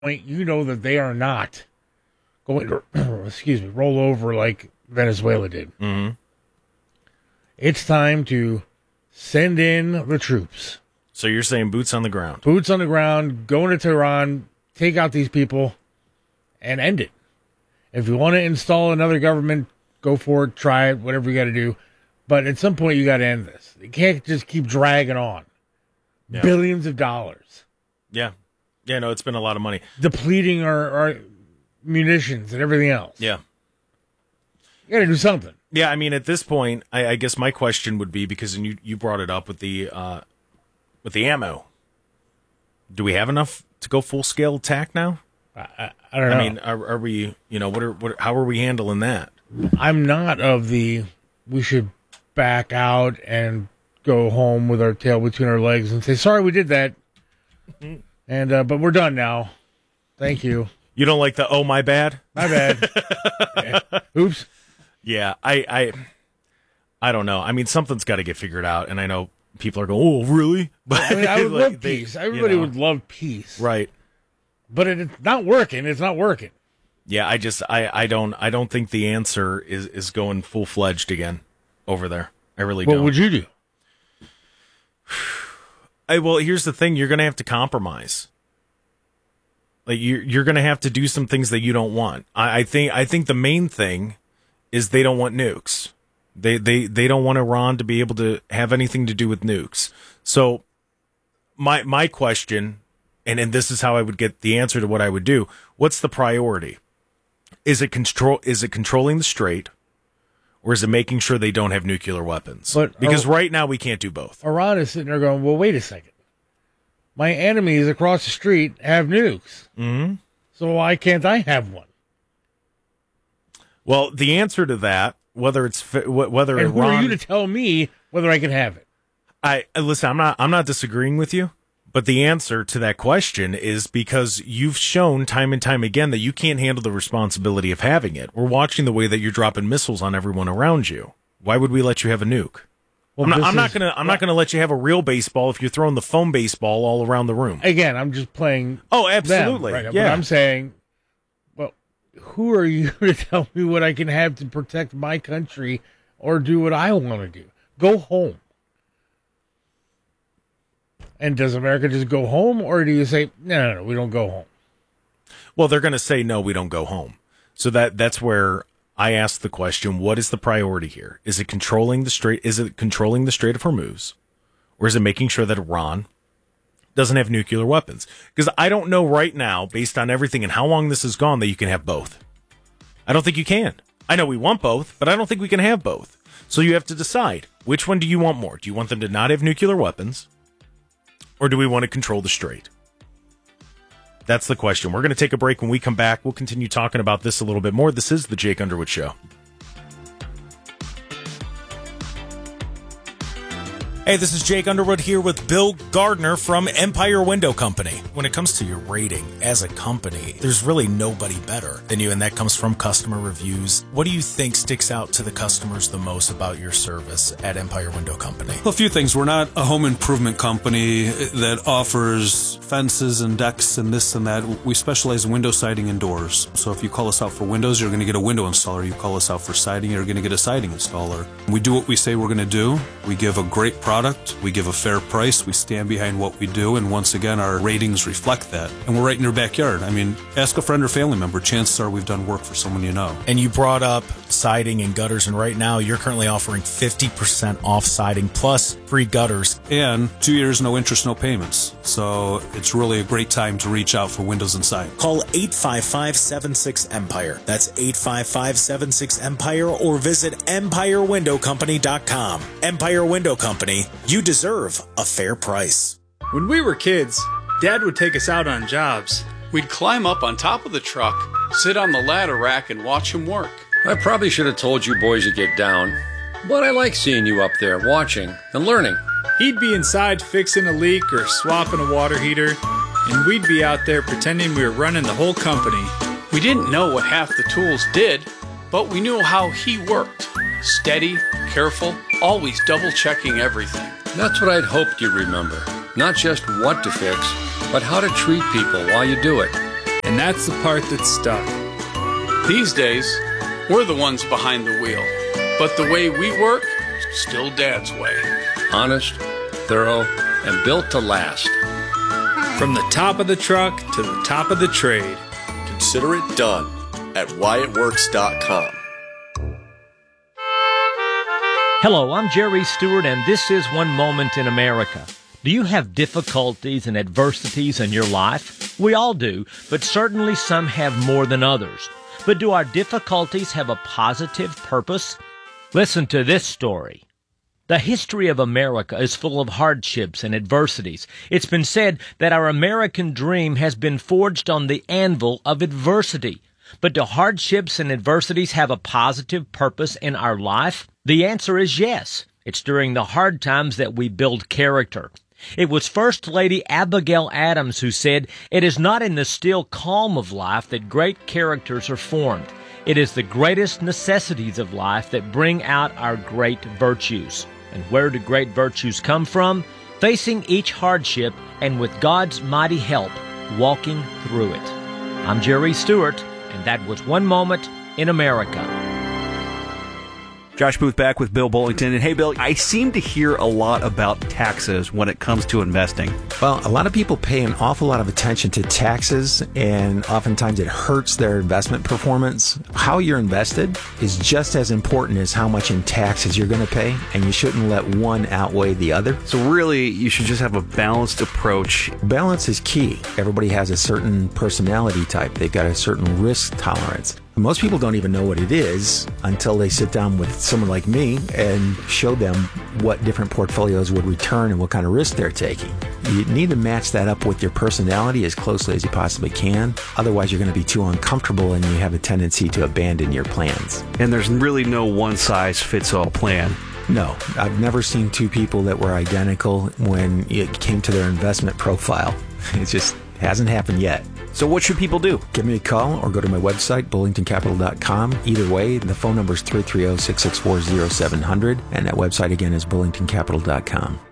point, you know that they are not going to, roll over like Venezuela did. Mm-hmm. It's time to send in the troops. So you're saying boots on the ground. Boots on the ground, go into Tehran, take out these people, and end it. If you want to install another government, go for it, try it, whatever you got to do. But at some point, you got to end this. You can't just keep dragging on. Yeah. Billions of dollars. Yeah. Yeah, no, it's been a lot of money. Depleting our munitions and everything else. Yeah. You got to do something. Yeah, I mean, at this point, I guess my question would be, because you brought it up with the ammo. Do we have enough to go full-scale attack now? I don't know. I mean, are we, how are we handling that? I'm not of the, we should back out and go home with our tail between our legs and say, sorry, we did that. And, but we're done now. Thank you. You don't like the, oh, my bad? My bad. Yeah. Oops. Yeah, I don't know. I mean, something's got to get figured out, and I know people are going, oh, really? But I mean, I would love peace. Everybody would love peace. Right. But it's not working. It's not working. Yeah, I don't think the answer is going full-fledged again over there. I really don't. What would you do? Well, here's the thing. You're going to have to compromise. Like you're going to have to do some things that you don't want. I think the main thing is they don't want nukes. They don't want Iran to be able to have anything to do with nukes. So my question, and this is how I would get the answer to what I would do. What's the priority? Is it controlling the strait, or is it making sure they don't have nuclear weapons? Because right now we can't do both. Iran is sitting there going, well, wait a second. My enemies across the street have nukes. Mm-hmm. So why can't I have one? Well, the answer to that, whether Iran, who are you to tell me whether I can have it? Listen. I'm not disagreeing with you, but the answer to that question is because you've shown time and time again that you can't handle the responsibility of having it. We're watching the way that you're dropping missiles on everyone around you. Why would we let you have a nuke? Well, I'm not gonna let you have a real baseball if you're throwing the foam baseball all around the room. Again, I'm just playing. Oh, absolutely. Them, right? Yeah. But I'm saying, well, who are you to tell me what I can have to protect my country or do what I want to do? Go home. And does America just go home, or do you say, no, we don't go home? Well, they're going to say, no, we don't go home. So that's where I ask the question, what is the priority here? Is it controlling the Strait? Is it controlling the Strait of Hormuz? Or is it making sure that Iran doesn't have nuclear weapons? Because I don't know right now, based on everything and how long this has gone, that you can have both. I don't think you can. I know we want both, but I don't think we can have both. So you have to decide, which one do you want more? Do you want them to not have nuclear weapons? Or do we want to control the Strait? That's the question. We're going to take a break. When we come back, we'll continue talking about this a little bit more. This is the Jake Underwood Show. Hey, this is Jake Underwood here with Bill Gardner from Empire Window Company. When it comes to your rating as a company, there's really nobody better than you, and that comes from customer reviews. What do you think sticks out to the customers the most about your service at Empire Window Company? Well, a few things. We're not a home improvement company that offers fences and decks and this and that. We specialize in window siding and doors. So if you call us out for windows, you're going to get a window installer. You call us out for siding, you're going to get a siding installer. We do what we say we're going to do. We give a great product. We give a fair price. We stand behind what we do. And once again, our ratings reflect that. And we're right in your backyard. I mean, ask a friend or family member. Chances are we've done work for someone you know. And you brought up siding and gutters. And right now, you're currently offering 50% off siding plus free gutters. And 2 years, no interest, no payments. So it's really a great time to reach out for windows and siding. Call 855-76-EMPIRE. That's 855-76-EMPIRE or visit EmpireWindowCompany.com. Empire Window Company. You deserve a fair price. When we were kids, Dad would take us out on jobs. We'd climb up on top of the truck, sit on the ladder rack, and watch him work. I probably should have told you boys to get down, but I like seeing you up there watching and learning. He'd be inside fixing a leak or swapping a water heater, and we'd be out there pretending we were running the whole company. We didn't know what half the tools did, but we knew how he worked. Steady, careful, always double-checking everything. That's what I'd hoped you'd remember. Not just what to fix, but how to treat people while you do it. And that's the part that's stuck. These days, we're the ones behind the wheel. But the way we work, still Dad's way. Honest, thorough, and built to last. From the top of the truck to the top of the trade. Consider it done at whyitworks.com. Hello, I'm Jerry Stewart, and this is One Moment in America. Do you have difficulties and adversities in your life? We all do, but certainly some have more than others. But do our difficulties have a positive purpose? Listen to this story. The history of America is full of hardships and adversities. It's been said that our American dream has been forged on the anvil of adversity. But do hardships and adversities have a positive purpose in our life? The answer is yes. It's during the hard times that we build character. It was First Lady Abigail Adams who said, "It is not in the still calm of life that great characters are formed. It is the greatest necessities of life that bring out our great virtues." And where do great virtues come from? Facing each hardship and with God's mighty help, walking through it. I'm Jerry Stewart, and that was One Moment in America. Josh Booth back with Bill Bullington. And hey, Bill, I seem to hear a lot about taxes when it comes to investing. Well, a lot of people pay an awful lot of attention to taxes, and oftentimes it hurts their investment performance. How you're invested is just as important as how much in taxes you're going to pay, and you shouldn't let one outweigh the other. So really, you should just have a balanced approach. Balance is key. Everybody has a certain personality type. They've got a certain risk tolerance. Most people don't even know what it is until they sit down with someone like me and show them what different portfolios would return and what kind of risk they're taking. You need to match that up with your personality as closely as you possibly can. Otherwise, you're going to be too uncomfortable and you have a tendency to abandon your plans. And there's really no one-size-fits-all plan. No, I've never seen two people that were identical when it came to their investment profile. It just hasn't happened yet. So what should people do? Give me a call or go to my website, bullingtoncapital.com. Either way, the phone number is 330-664-0700, and that website again is bullingtoncapital.com.